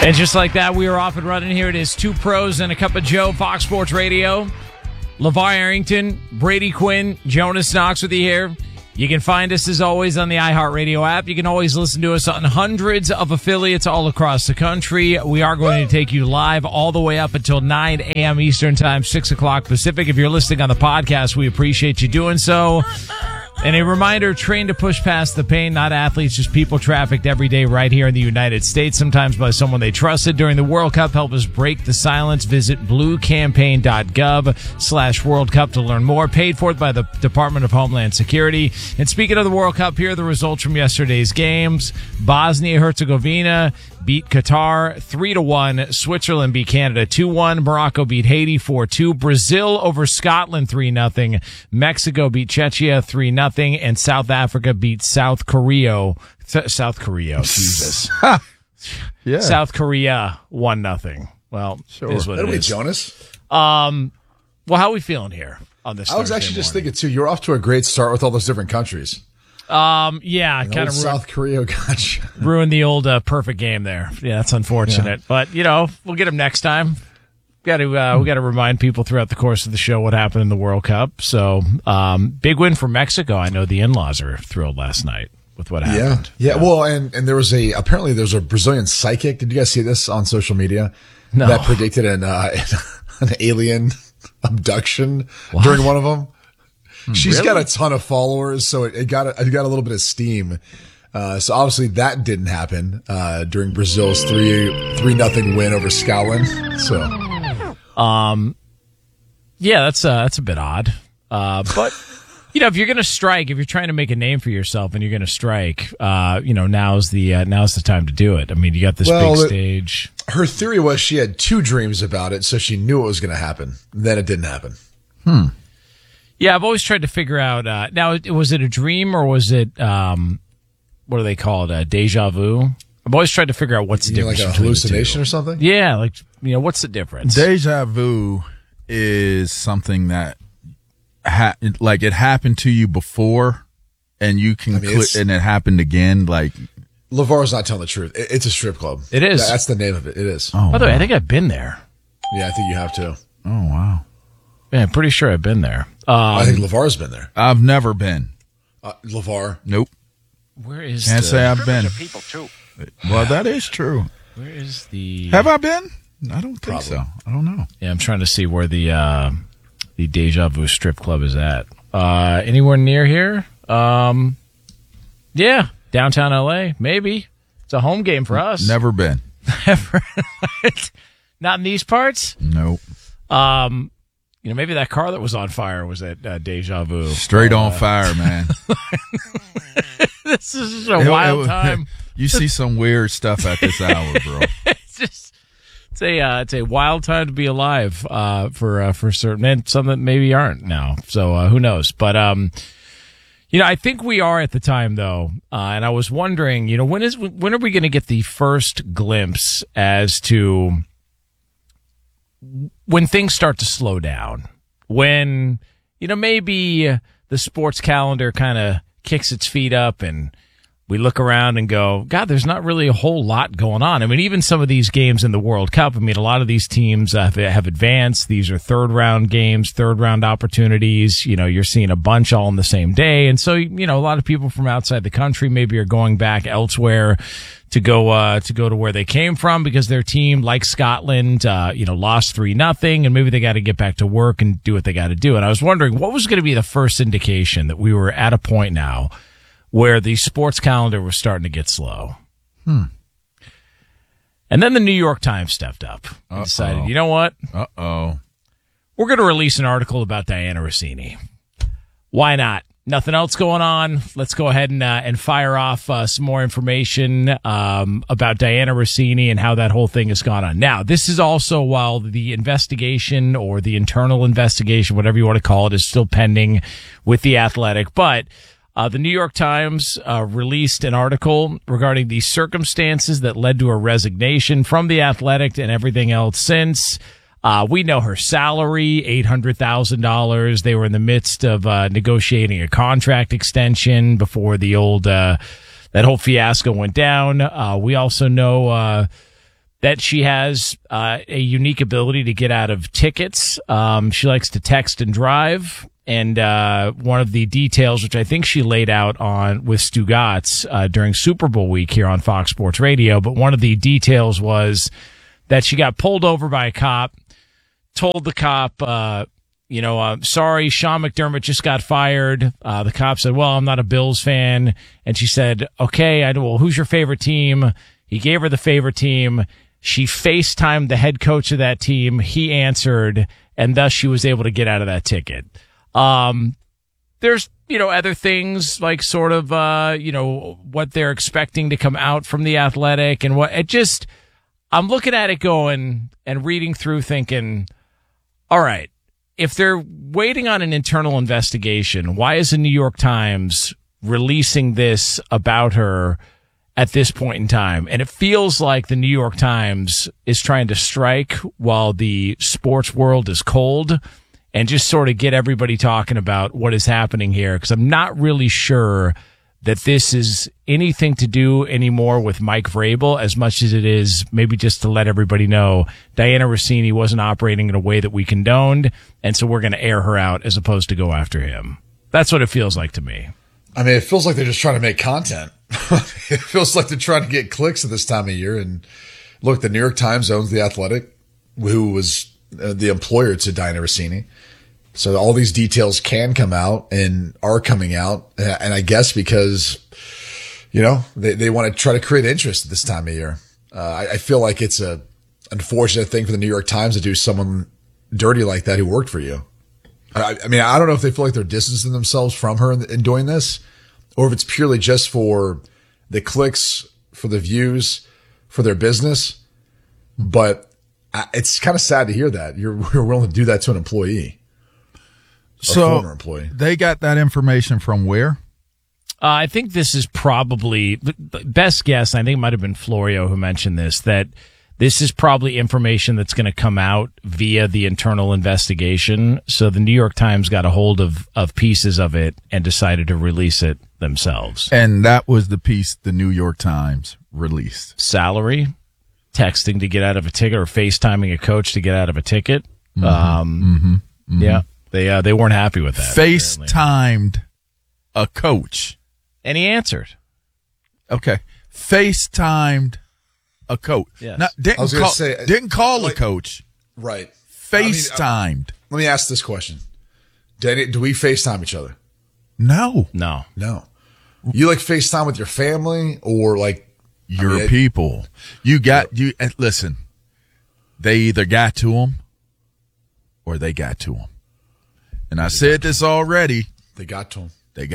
And just like that, we are off and running here. It is Two Pros and a Cup of Joe, Fox Sports Radio. LeVar Arrington, Brady Quinn, Jonas Knox with you here. You can find us, as always, on the iHeartRadio app. You can always listen to us on hundreds of affiliates all across the country. We are going to take you live all the way up until 9 a.m. Eastern Time, 6 o'clock Pacific. If you're listening on the podcast, we appreciate you doing so. And a reminder, train to push past the pain, not athletes, just people trafficked every day right here in the United States, sometimes by someone they trusted. During the World Cup, help us break the silence. Visit bluecampaign.gov/World Cup to learn more. Paid for by the Department of Homeland Security. And speaking of the World Cup, here are the results from yesterday's games. Bosnia-Herzegovina beat Qatar 3-1. Switzerland beat Canada 2-1. Morocco beat Haiti 4-2. Brazil over Scotland 3-0. Mexico beat Czechia 3-0. And South Africa beat South Korea. Jesus. Yeah. South Korea 1-0. Well, sure. Is what it is. Jonas. Well, how are we feeling here on this? I was actually just thinking too. You're off to a great start with all those different countries. Yeah, kind of South Korea got you. Ruined the old perfect game there. Yeah, that's unfortunate. Yeah. But we'll get them next time. We got to remind people throughout the course of the show what happened in the World Cup. So, big win for Mexico. I know the in-laws are thrilled last night with what happened. Yeah. Well, and there was apparently there's a Brazilian psychic. Did you guys see this on social media? No. That predicted an alien abduction during one of them. She's got a ton of followers, so it got a little bit of steam. So obviously that didn't happen during Brazil's 3-0 win over Scotland. So, yeah, that's a bit odd. But if you're going to strike, if you're trying to make a name for yourself and you're going to strike, now's the time to do it. I mean, you got this big stage. Her theory was she had two dreams about it, so she knew it was going to happen. Then it didn't happen. Yeah, I've always tried to figure out. Now, was it a dream or was it what do they call it? Deja vu. I've always tried to figure out what's the difference. Like a hallucination or something? Yeah, what's the difference? Deja vu is something that it happened to you before, and you can and it happened again. Like LeVar's not telling the truth. It's a strip club. It is. That's the name of it. It is. Oh, by the way, I think I've been there. Yeah, I think you have too. Oh wow. Yeah, I'm pretty sure I've been there. I think LeVar's been there. I've never been. LeVar? Nope. Where is? Can't say I've been. People too. Well, that is true. Where is the? Have I been? I don't think so. I don't know. Yeah, I'm trying to see where the Deja Vu strip club is at. Anywhere near here? Yeah, downtown LA, maybe. It's a home game for us. Never been. Never. Not in these parts? Nope. Maybe that car that was on fire was at Deja Vu. Straight on fire, man. This is just a wild time. You see some weird stuff at this hour, bro. It's a wild time to be alive for certain, and some that maybe aren't now. So who knows? But I think we are at the time though, and I was wondering, when are we going to get the first glimpse as to when things start to slow down, when, maybe the sports calendar kind of kicks its feet up and we look around and go, God, there's not really a whole lot going on. I mean, even some of these games in the World Cup, a lot of these teams have advanced. These are third-round games, third-round opportunities. You're seeing a bunch all on the same day. And so, a lot of people from outside the country maybe are going back elsewhere to go to where they came from because their team, like Scotland, lost 3-0, and maybe they got to get back to work and do what they got to do. And I was wondering what was going to be the first indication that we were at a point now where the sports calendar was starting to get slow. And then the New York Times stepped up and decided, you know what? We're going to release an article about Dianna Russini. Why not? Nothing else going on. Let's go ahead and fire off some more information about Dianna Russini and how that whole thing has gone on. Now, this is also while the investigation or the internal investigation, whatever you want to call it, is still pending with The Athletic. But the New York Times released an article regarding the circumstances that led to her resignation from The Athletic and everything else since. We know her salary, $800,000. They were in the midst of negotiating a contract extension before the old that whole fiasco went down. We also know that she has a unique ability to get out of tickets. She likes to text and drive. And one of the details, which I think she laid out on with Stugotz during Super Bowl week here on Fox Sports Radio, but one of the details was that she got pulled over by a cop, told the cop, sorry, Sean McDermott just got fired. The cop said, well, I'm not a Bills fan. And she said, okay, well, who's your favorite team? He gave her the favorite team. She FaceTimed the head coach of that team. He answered, and thus she was able to get out of that ticket. There's, other things like sort of, what they're expecting to come out from The Athletic and I'm looking at it going and reading through thinking, all right, if they're waiting on an internal investigation, why is the New York Times releasing this about her at this point in time? And it feels like the New York Times is trying to strike while the sports world is cold and just sort of get everybody talking about what is happening here. Because I'm not really sure that this is anything to do anymore with Mike Vrabel as much as it is maybe just to let everybody know Diana Rossini wasn't operating in a way that we condoned, and so we're going to air her out as opposed to go after him. That's what it feels like to me. I mean, it feels like they're just trying to make content. It feels like they're trying to get clicks at this time of year. And look, the New York Times owns The Athletic, who was the employer to Diana Rossini. So all these details can come out and are coming out. And I guess because, they want to try to create interest at this time of year. I feel like it's a unfortunate thing for the New York Times to do someone dirty like that who worked for you. I mean, I don't know if they feel like they're distancing themselves from her in doing this, or if it's purely just for the clicks, for the views, for their business. But it's kind of sad to hear that you're willing to do that to an employee. So they got that information from where? I think this is probably the best guess. I think it might have been Florio who mentioned this, that this is probably information that's going to come out via the internal investigation. So the New York Times got a hold of pieces of it and decided to release it themselves. And that was the piece the New York Times released. Salary, texting to get out of a ticket, or FaceTiming a coach to get out of a ticket. Yeah. They weren't happy with that. FaceTimed a coach. And he answered. Okay. FaceTimed a coach. Yes. Now, didn't call a coach. Right. FaceTimed. Let me ask this question. Danny, do we FaceTime each other? No. You like FaceTime with your family or like your people? Listen, they either got to them or they got to them. And I said this already. They got to him.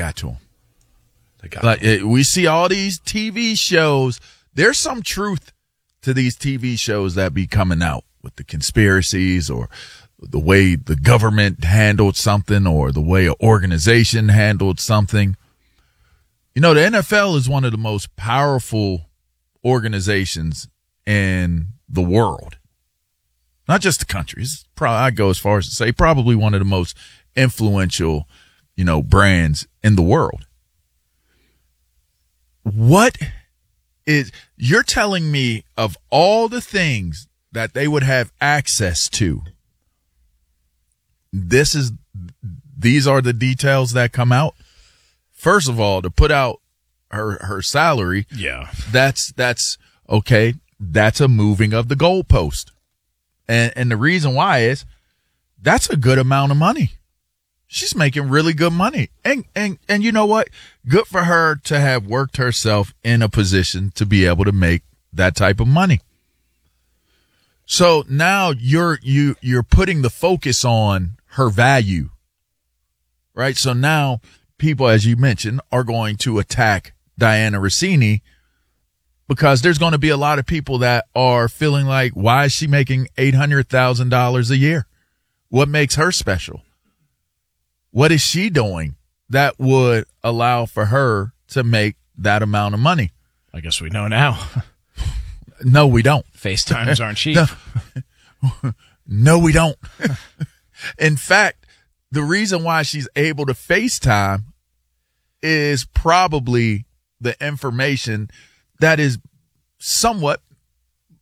We see all these TV shows. There's some truth to these TV shows that be coming out with the conspiracies or the way the government handled something or the way an organization handled something. The NFL is one of the most powerful organizations in the world. Not just the country. I go as far as to say probably one of the most influential, brands in the world. You're telling me of all the things that they would have access to, these are the details that come out? First of all, to put out her salary. Yeah. That's okay. That's a moving of the goalpost. And the reason why is that's a good amount of money. She's making really good money. And you know what? Good for her to have worked herself in a position to be able to make that type of money. So now you're putting the focus on her value, right? So now people, as you mentioned, are going to attack Diana Rossini because there's going to be a lot of people that are feeling like, why is she making $800,000 a year? What makes her special? What is she doing that would allow for her to make that amount of money? I guess we know now. No, we don't. FaceTimes aren't cheap. No, we don't. In fact, the reason why she's able to FaceTime is probably the information that is somewhat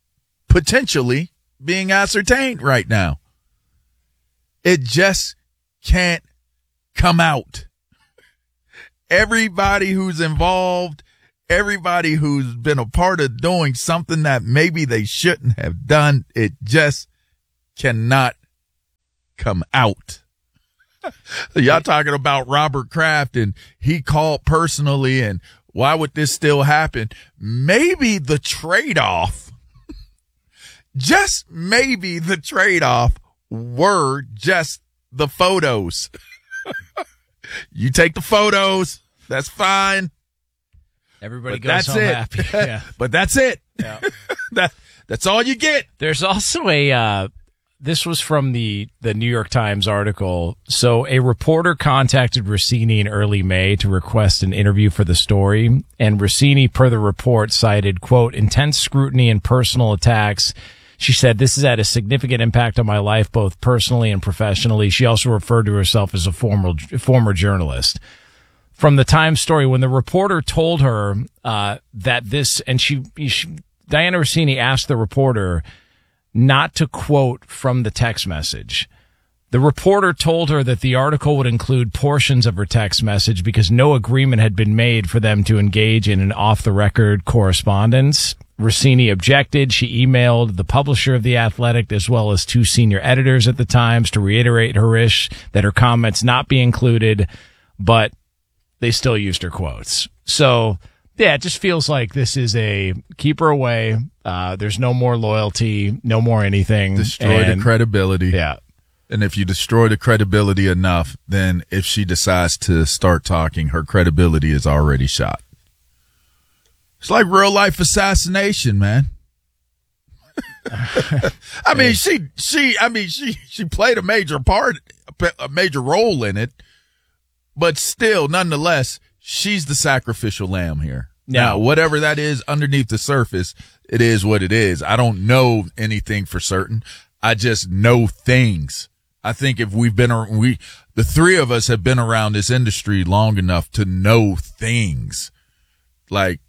potentially being ascertained right now. It just can't come out. Everybody who's involved, everybody who's been a part of doing something that maybe they shouldn't have done, it just cannot come out. Y'all talking about Robert Kraft and he called personally and why would this still happen? Maybe the trade-off, just maybe the trade-off were just the photos. You take the photos, that's fine. Everybody But goes that's home it. happy. Yeah. But that's it. Yeah. That's all you get. There's also a, this was from the New York Times article. So a reporter contacted Rossini in early May to request an interview for the story. And Rossini, per the report, cited, quote, intense scrutiny and personal attacks. She said, this has had a significant impact on my life, both personally and professionally. She also referred to herself as a former journalist. From the Times story, when the reporter told her that this, and Diana Rossini asked the reporter not to quote from the text message. The reporter told her that the article would include portions of her text message because no agreement had been made for them to engage in an off-the-record correspondence. Rossini objected. She emailed the publisher of The Athletic as well as 2 senior editors at the Times to reiterate her wish that her comments not be included, but they still used her quotes. So, yeah, it just feels like this is a keep her away. There's no more loyalty, no more anything. Destroy the credibility. Yeah. And if you destroy the credibility enough, then if she decides to start talking, her credibility is already shot. It's like real life assassination, man. I mean, she played a major role in it, but still, nonetheless, she's the sacrificial lamb here. Now, whatever that is underneath the surface, it is what it is. I don't know anything for certain. I just know things. I think if the three of us have been around this industry long enough to know things. Like,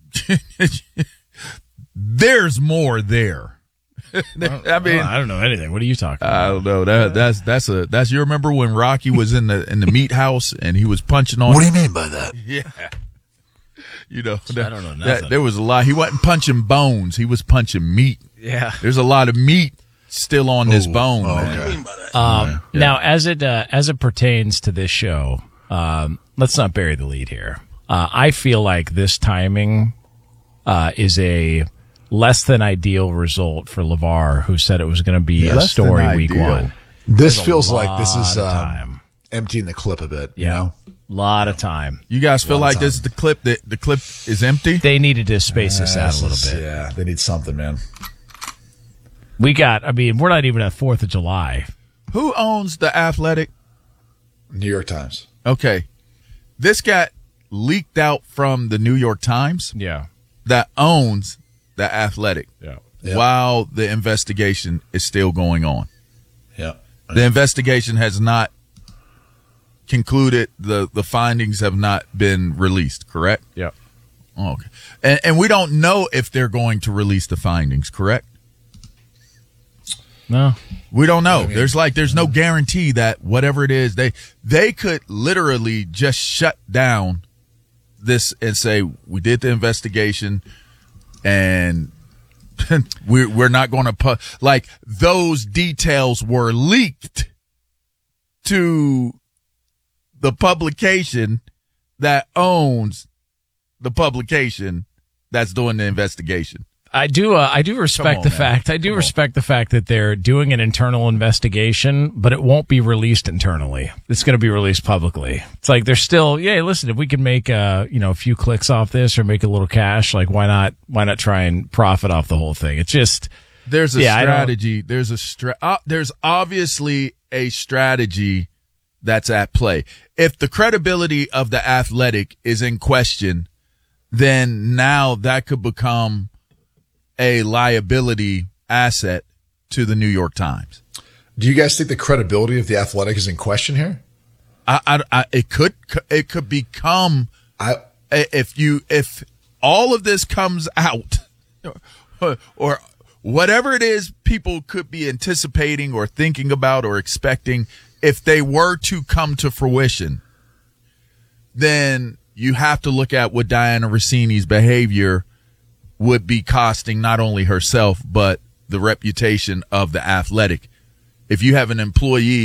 there's more there. I mean, I don't know anything. What are you talking about? I don't know. That's you remember when Rocky was in the meat house and he was punching on. What do you mean by that? Yeah. You know, I don't know nothing. there was a lot. He wasn't punching bones. He was punching meat. Yeah. There's a lot of meat still on this bone, man. Okay. Now, as it pertains to this show, let's not bury the lead here. I feel like this timing is a less than ideal result for LeVar, who said it was going to be a story week one. This feels like this is time. emptying the clip a bit. Yeah. You know? Lot of time. You guys feel like this is the clip that the clip is empty? They needed to space this out a little bit. Yeah, they need something, man. We're not even at 4th of July. Who owns The Athletic? New York Times. Okay. This got leaked out from the New York Times Yeah. that owns The Athletic Yeah. Yep. while the investigation is still going on. Yeah. The investigation has not concluded. The findings have not been released, correct? Yeah. Oh, okay. And we don't know if they're going to release the findings, correct? No. We don't know. There's no guarantee that whatever it is, they could literally just shut down this and say, we did the investigation and we're not going to like those details were leaked to the publication that owns the publication that's doing the investigation. I do respect the fact that they're doing an internal investigation, but it won't be released internally. It's going to be released publicly. It's like they're still, listen, if we can make a few clicks off this or make a little cash, like why not try and profit off the whole thing? It's just there's a strategy. There's obviously a strategy that's at play. If the credibility of The Athletic is in question, then now that could become a liability asset to the New York Times. Do you guys think the credibility of The Athletic is in question here? It could become if all of this comes out, or whatever it is people could be anticipating or thinking about or expecting, if they were to come to fruition, then you have to look at what Diana Rossini's behavior would be costing not only herself, but the reputation of the Athletic. If you have an employee